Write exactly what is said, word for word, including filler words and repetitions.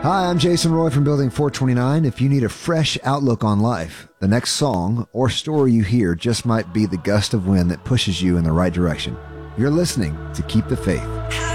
Hi, I'm Jason Roy from Building four twenty-nine. If you need a fresh outlook on life, the next song or story you hear just might be the gust of wind that pushes you in the right direction. You're listening to Keep the Faith.